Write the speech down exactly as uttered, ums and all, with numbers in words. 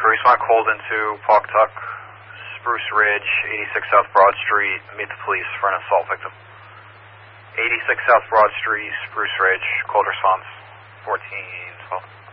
Response called into Pawcatuck, Spruce Ridge, eighty-six South Broad Street. Meet the police for an assault victim. eighty-six South Broad Street, Spruce Ridge. Cold response, fourteen twelve.